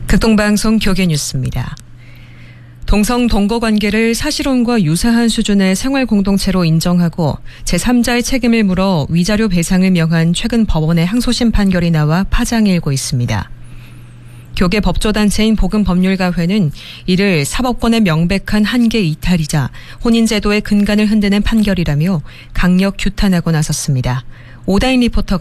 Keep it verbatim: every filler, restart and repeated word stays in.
극동방송 교계뉴스입니다. 동성 동거 관계를 사실혼과 유사한 수준의 생활 공동체로 인정하고 제삼자의 책임을 물어 위자료 배상을 명한 최근 법원의 항소심 판결이 나와 파장이 일고 있습니다. 교계 법조단체인 복음법률가회는 이를 사법권의 명백한 한계 이탈이자 혼인제도의 근간을 흔드는 판결이라며 강력 규탄하고 나섰습니다. 오다인 리포터가